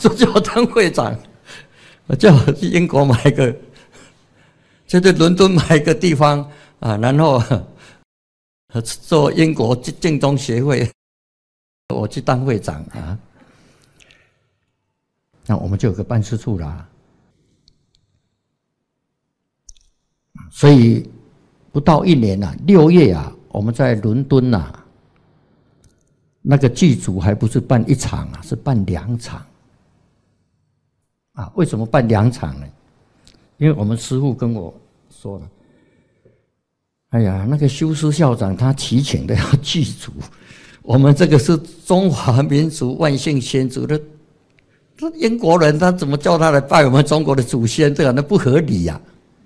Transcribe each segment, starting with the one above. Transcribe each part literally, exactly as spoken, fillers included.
说叫我当会长，叫我去英国买一个，就在伦敦买一个地方啊，然后做英国敬宗协会，我去当会长啊。那我们就有个办事处啦。所以不到一年啊，六月啊，我们在伦敦啊，那个剧组还不是办一场啊，是办两场。啊，为什么办两场呢？因为我们师父跟我说了，哎呀，那个修师校长他提请的要剧组，我们这个是中华民族万姓先祖的，这英国人他怎么叫他来拜我们中国的祖先？这个那不合理呀、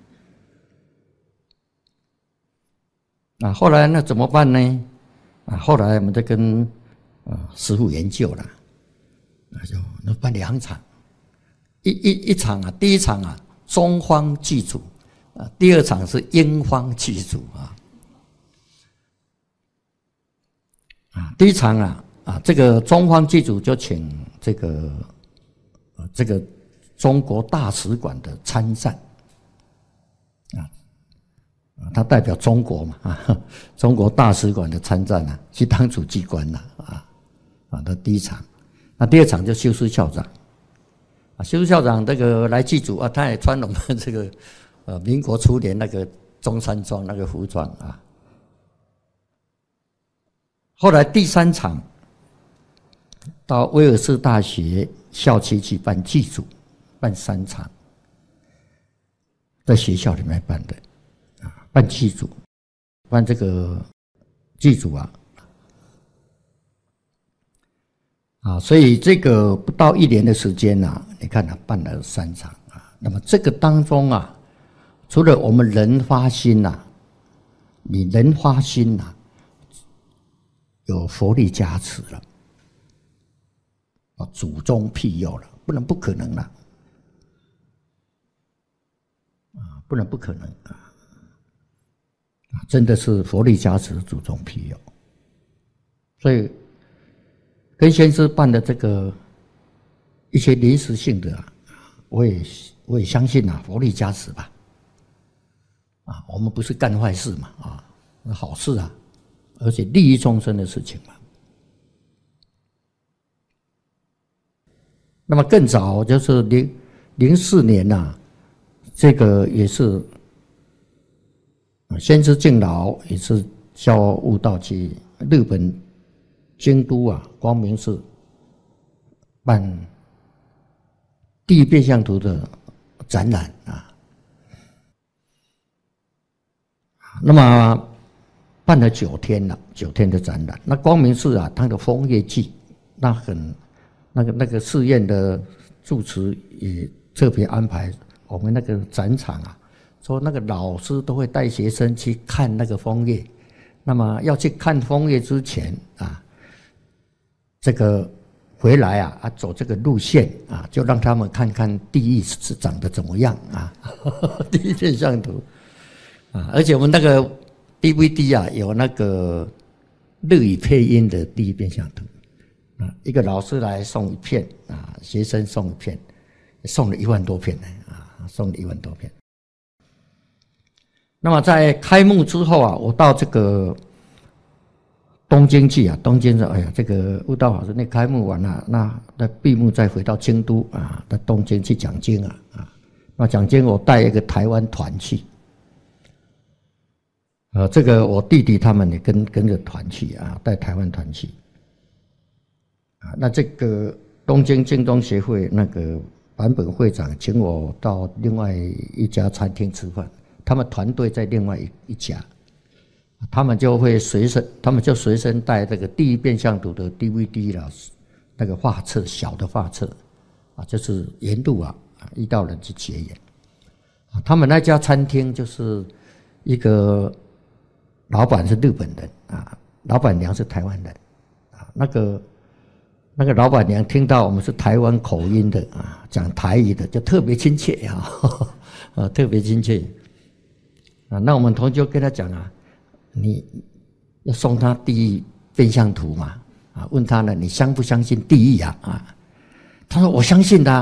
啊。啊，后来那怎么办呢？啊，后来我们就跟啊师父研究了，那就那办两场。一一一场啊，第一场啊，中方剧组啊，第二场是英方剧组啊。啊，第一场啊啊，这个中方剧组就请这个呃这个中国大使馆的参赞啊，他代表中国嘛啊，中国大使馆的参赞啊，去当主机关了啊啊，那第一场，那第二场就修师校长。啊，修师校长这个来剧组啊，他也穿我们这个呃民国初年那个中山装那个服装啊。后来第三场到威尔士大学校区去办剧组，办三场，在学校里面办的啊，办剧组，办这个剧组啊。啊，所以这个不到一年的时间啊，你看他办了三场啊。那么这个当中啊，除了我们人发心呐、啊，你人发心呐、啊，有佛力加持了，啊，祖宗庇佑了，不能不可能了，啊，不能不可能啊，啊，真的是佛力加持，祖宗庇佑，所以。跟先生办的这个一些临时性的啊，我也我也相信啊，佛力加持吧，啊，我们不是干坏事嘛，啊，好事啊，而且利益众生的事情嘛。那么更早就是零零四年呐、啊，这个也是先知敬老也是教悟道去日本。京都啊，光明寺办第一变相图的展览啊，那么办了九天了，九天的展览。那光明寺啊，它的枫叶季，那很那个那个寺院的住持也特别安排我们那个展场啊，说那个老师都会带学生去看那个枫叶。那么要去看枫叶之前啊。这个回来啊啊走这个路线啊，就让他们看看地狱是长得怎么样啊，第一变相图啊，而且我们那个 D V D 啊有那个日语配音的第一变相图啊，一个老师来送一片啊，学生送一片，送了一万多片呢啊，送了一万多片。那么在开幕之后啊，我到这个。东京去啊，东京说，哎呀，这个悟道法师那开幕完了，那那闭幕再回到京都啊，到东京去讲经啊啊，那讲经我带一个台湾团去，呃，这个我弟弟他们也跟跟着团去啊，带台湾团去，啊，那这个东京净宗协会那个坂本会长请我到另外一家餐厅吃饭，他们团队在另外一一家。他们就会随身，他们就随身带这个第一变相图的 D V D 啦，那个画册，小的画册，啊，就是沿路啊，遇到人去结缘。啊，他们那家餐厅就是一个老板是日本人啊，老板娘是台湾人，啊，那个那个老板娘听到我们是台湾口音的啊，讲台语的，就特别亲切啊，啊，特别亲切。啊，那我们同学就跟他讲啊。你要送他地狱变相图嘛？啊，问他呢，你相不相信地狱啊？啊， 他说我相信他。